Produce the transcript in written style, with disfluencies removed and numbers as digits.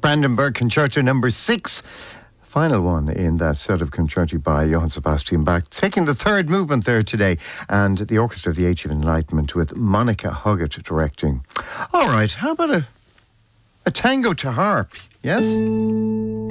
Brandenburg Concerto number 6. Final one in that set of concerti by Johann Sebastian Bach. Taking the third movement there today, and the Orchestra of the Age of Enlightenment with Monica Huggett directing. All right, how about a tango to harp? Yes?